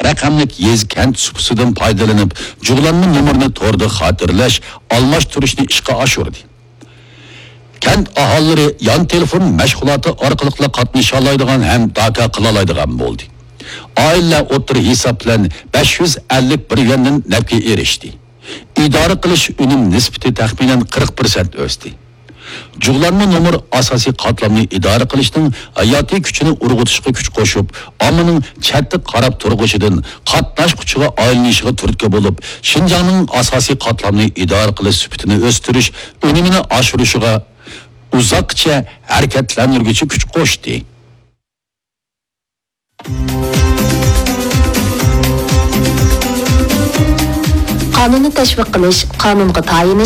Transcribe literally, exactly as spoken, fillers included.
raqamlik yez kent subsididan foydalanib, jug'lanma nomerini to'g'ri xotirlash, almashtirishni ishga oshirdi. Kent aholilari yon telefon mashg'uloti orqali qatnasha oladigan ham data qila oladigan bo'ldi. Oila o'tir hisob bilan besh yuz ellik bir yuandan nafga erishdi. İdora qilish unum nisbati taxminan qirq foiz o'sdi. Jug'lanma nomer asosiy qatlamni idora qilishning hayotiy kuchini urg'utishga kuch qo'shib, ommaning chatda qarab turg'ishidan qatnashquchiga aylanishiga turtki bo'lib, Xinjiangning asosiy qatlamni idora qilish sifatini o'stirish, unumini oshirishiga uzoqcha harakatlantiruvchi kuch qo'shdi. Qonunni tashviq qilish, qonunga tayinish